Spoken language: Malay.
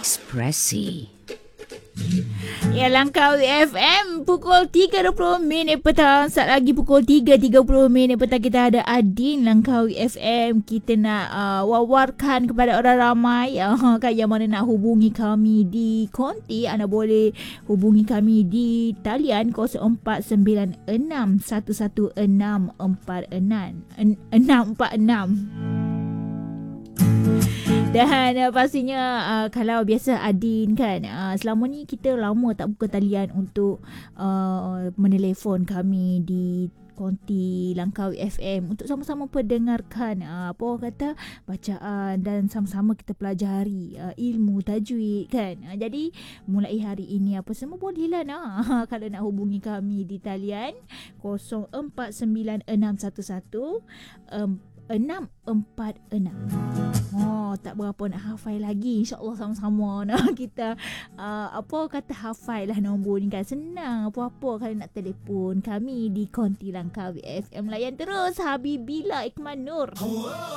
Ekspresi. Ya, Langkawi FM pukul 3.20 petang. Saat lagi pukul 3.30 petang kita ada Adin Langkawi FM. Kita nak wawarkan kepada orang ramai kan yang mana nak hubungi kami di konti. Anda boleh hubungi kami di talian 0491116446. Dan pastinya kalau biasa Adin kan, selama ni kita lama tak buka talian untuk menelefon kami di konti Langkawi FM untuk sama-sama pendengarkan apa orang kata bacaan dan sama-sama kita pelajari ilmu tajwid kan. Jadi mulai hari ini apa semua bolehlah kalau nak hubungi kami di talian 0491116446. Tak berapa nak hafal lagi. InsyaAllah sama-sama kita apa kata hafal lah nombor ni kan. Senang apa-apa kalau nak telefon kami di konti Langkawi FM. Layan terus Habibila Ikman Nur.